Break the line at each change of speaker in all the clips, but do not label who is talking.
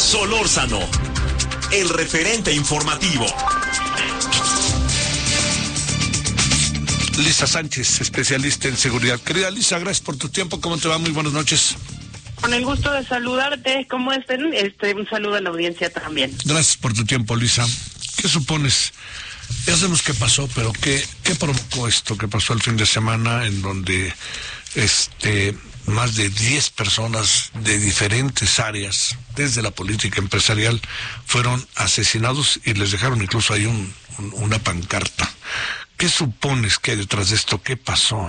Solórzano, el referente informativo.
Lisa Sánchez, especialista en seguridad. Querida Lisa, gracias por tu tiempo. ¿Cómo te va? Muy buenas noches.
Con el gusto de saludarte. ¿Cómo estén? Un saludo a la audiencia también.
Gracias por tu tiempo, Lisa. ¿Qué supones? Ya sabemos qué pasó, pero ¿qué provocó esto que pasó el fin de semana en donde más de 10 personas de diferentes áreas, desde la política empresarial, fueron asesinados y les dejaron incluso ahí una pancarta? ¿Qué supones que hay detrás de esto? ¿Qué pasó,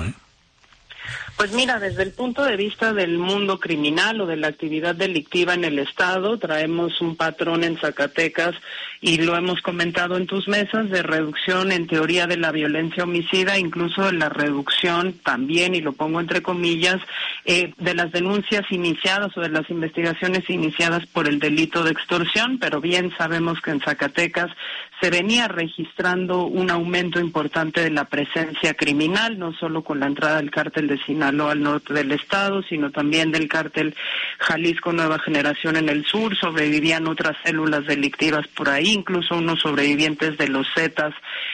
Pues mira, desde el punto de vista del mundo criminal o de la actividad delictiva en el Estado, traemos un patrón en Zacatecas, y lo hemos comentado en tus mesas, de reducción en teoría de la violencia homicida, incluso de la reducción también, y lo pongo entre comillas, de las denuncias iniciadas o de las investigaciones iniciadas por el delito de extorsión, pero bien sabemos que en Zacatecas se venía registrando un aumento importante de la presencia criminal, no solo con la entrada del cártel de Sinaloa al norte del estado, sino también del cártel Jalisco Nueva Generación en el sur. Sobrevivían otras células delictivas por ahí, incluso unos sobrevivientes de los Zetas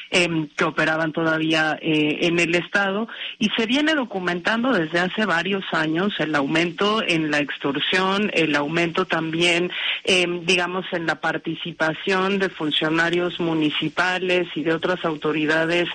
que operaban todavía en el estado, y se viene documentando desde hace varios años el aumento en la extorsión, el aumento también, digamos, en la participación de funcionarios municipales y de otras autoridades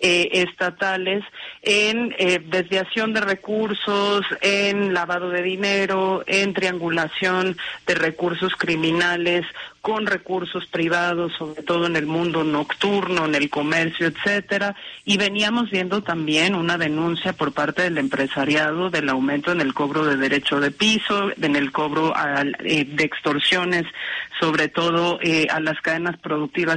estatales en desviación de recursos, en lavado de dinero, en triangulación de recursos criminales con recursos privados, sobre todo en el mundo nocturno, en el comercio, etcétera, y veníamos viendo también una denuncia por parte del empresariado del aumento en el cobro de derecho de piso, en el cobro de extorsiones, sobre todo a las cadenas productivas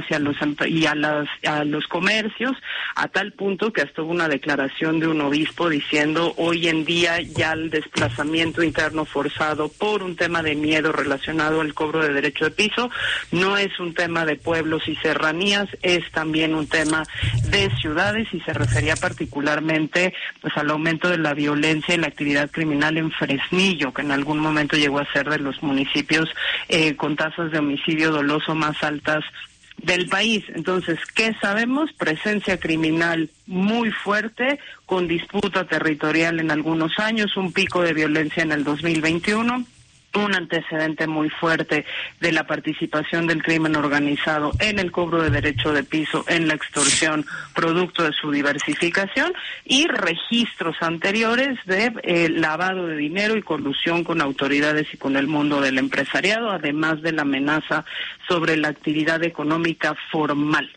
y a los comercios, a tal punto que hasta hubo una declaración de un obispo diciendo: hoy en día ya el desplazamiento interno forzado por un tema de miedo relacionado al cobro de derecho de piso no es un tema de pueblos y serranías, es también un tema de ciudades, y se refería particularmente pues al aumento de la violencia y la actividad criminal en Fresnillo, que en algún momento llegó a ser de los municipios con tasas de homicidio doloso más altas del país. Entonces, ¿qué sabemos? Presencia criminal muy fuerte, con disputa territorial en algunos años, un pico de violencia en el 2021, un antecedente muy fuerte de la participación del crimen organizado en el cobro de derecho de piso, en la extorsión, producto de su diversificación, y registros anteriores de lavado de dinero y colusión con autoridades y con el mundo del empresariado, además de la amenaza sobre la actividad económica formal.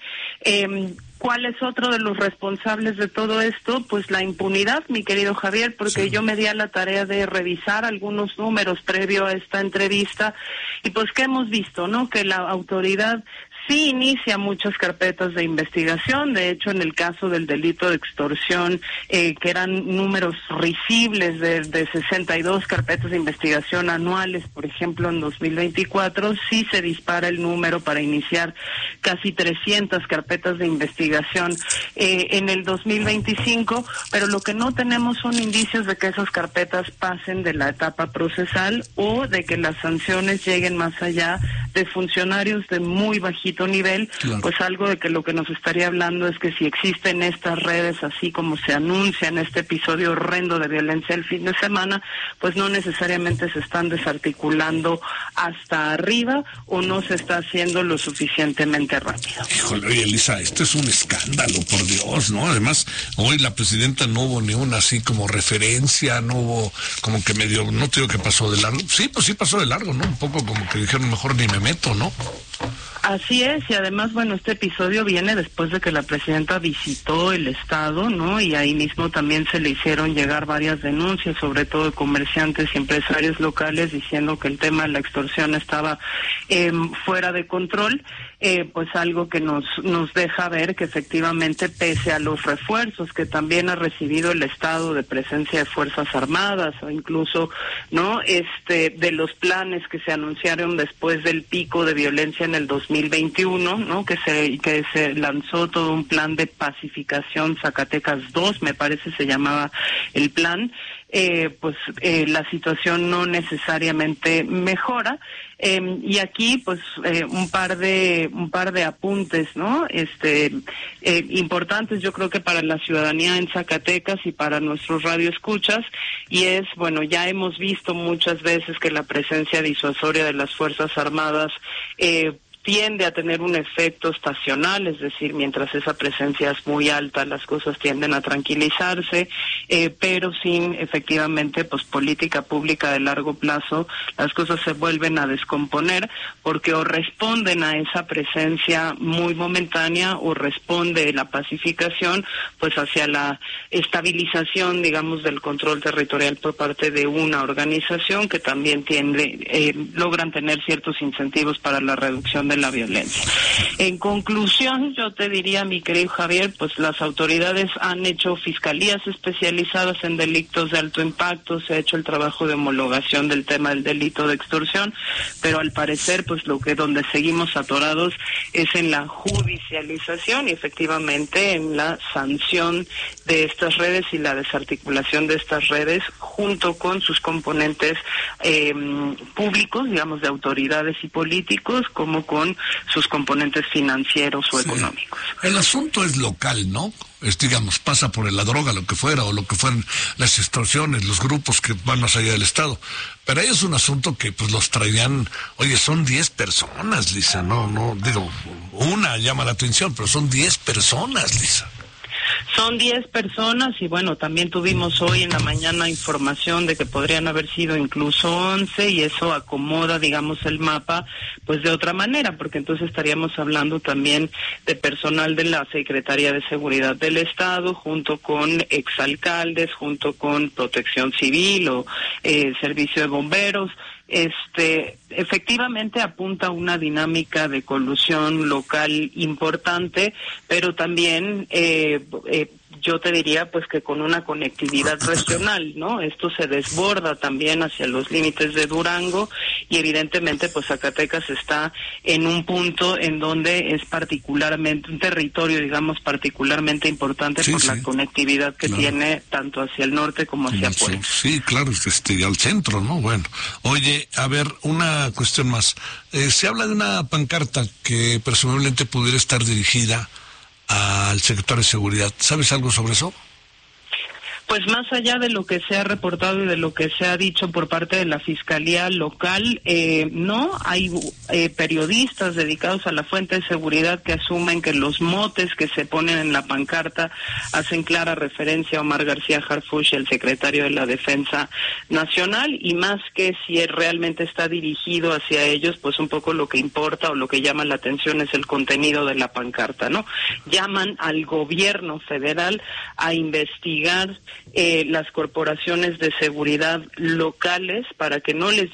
¿Cuál es otro de los responsables de todo esto? Pues la impunidad, mi querido Javier, porque sí. Yo me di a la tarea de revisar algunos números previo a esta entrevista, y pues ¿qué hemos visto, no? Que la autoridad sí inicia muchas carpetas de investigación. De hecho, en el caso del delito de extorsión, que eran números risibles de 62 carpetas de investigación anuales, por ejemplo, en 2024, sí se dispara el número para iniciar casi 300 carpetas de investigación en el 2025, pero lo que no tenemos son indicios de que esas carpetas pasen de la etapa procesal o de que las sanciones lleguen más allá de funcionarios de muy bajito nivel. Claro. Pues algo de que lo que nos estaría hablando es que si existen estas redes, así como se anuncia en este episodio horrendo de violencia el fin de semana, pues no necesariamente se están desarticulando hasta arriba o no se está haciendo lo suficientemente rápido.
Híjole, oye, Elisa, esto es un escándalo, por Dios, ¿no? Además, hoy la presidenta no hubo ni una así como referencia, no hubo como que medio, no te digo que pasó de largo. Sí, pues sí pasó de largo, ¿no? Un poco como que dijeron, mejor ni me meto, ¿no?
Así es, y además, bueno, este episodio viene después de que la presidenta visitó el estado, ¿no? Y ahí mismo también se le hicieron llegar varias denuncias, sobre todo de comerciantes y empresarios locales, diciendo que el tema de la extorsión estaba fuera de control. Pues algo que nos deja ver que efectivamente, pese a los refuerzos que también ha recibido el estado de presencia de Fuerzas Armadas, o incluso no de los planes que se anunciaron después del pico de violencia en el 2021, ¿no? que se lanzó todo un plan de pacificación, Zacatecas 2, me parece se llamaba el plan, la situación no necesariamente mejora. Y aquí pues un par de apuntes, ¿no? Importantes, yo creo que para la ciudadanía en Zacatecas y para nuestros radioescuchas, y es, bueno, ya hemos visto muchas veces que la presencia disuasoria de las Fuerzas Armadas tiende a tener un efecto estacional, es decir, mientras esa presencia es muy alta, las cosas tienden a tranquilizarse, pero sin efectivamente pues política pública de largo plazo, las cosas se vuelven a descomponer, porque o responden a esa presencia muy momentánea o responde la pacificación pues hacia la estabilización, digamos, del control territorial por parte de una organización que también logran tener ciertos incentivos para la reducción de la violencia. En conclusión, yo te diría, mi querido Javier, pues las autoridades han hecho fiscalías especializadas en delitos de alto impacto, se ha hecho el trabajo de homologación del tema del delito de extorsión, pero al parecer, pues donde seguimos atorados es en la judicialización y efectivamente en la sanción de estas redes y la desarticulación de estas redes junto con sus componentes públicos, digamos, de autoridades y políticos, como con sus componentes financieros o económicos.
El asunto es local, ¿no? Digamos, pasa por la droga, lo que fuera, o lo que fueran las extorsiones, los grupos que van más allá del Estado. Pero ahí es un asunto que pues los traían, oye, son 10 personas, Lisa, no, digo, una llama la atención, pero son 10 personas, Lisa.
Son 10 personas y bueno, también tuvimos hoy en la mañana información de que podrían haber sido incluso 11 y eso acomoda, digamos, el mapa pues de otra manera, porque entonces estaríamos hablando también de personal de la Secretaría de Seguridad del Estado, junto con exalcaldes, junto con Protección Civil o Servicio de Bomberos. Efectivamente apunta a una dinámica de colusión local importante, pero también yo te diría pues que con una conectividad regional, ¿no? Esto se desborda también hacia los límites de Durango y evidentemente pues Zacatecas está en un punto en donde es particularmente, un territorio digamos particularmente importante por la conectividad que tiene tanto hacia el norte como hacia Puebla.
Sí, claro, al centro, ¿no? Bueno, oye, a ver, una cuestión más. Se habla de una pancarta que presumiblemente pudiera estar dirigida al secretario de Seguridad. ¿Sabes algo sobre eso?
Pues más allá de lo que se ha reportado y de lo que se ha dicho por parte de la Fiscalía Local, no hay periodistas dedicados a la fuente de seguridad que asumen que los motes que se ponen en la pancarta hacen clara referencia a Omar García Harfuch, el secretario de la Defensa Nacional, y más que si realmente está dirigido hacia ellos, pues un poco lo que importa o lo que llama la atención es el contenido de la pancarta, ¿no? Llaman al gobierno federal a investigar las corporaciones de seguridad locales para que no les